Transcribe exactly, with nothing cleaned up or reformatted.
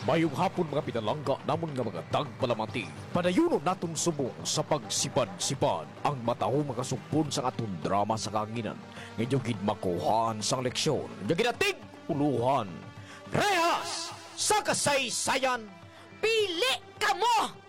Mayong hapon mga pinalangga namon nga mga tagpalamati. Padayunon naton subong sa pagsipad-sipad ang mataho mga sugpon sa aton drama sa kanginan. Ngayon gid makuhaan sang leksyon. Nga ginatig uluhan. Rehas sa kasaysayan. Pili ka mo!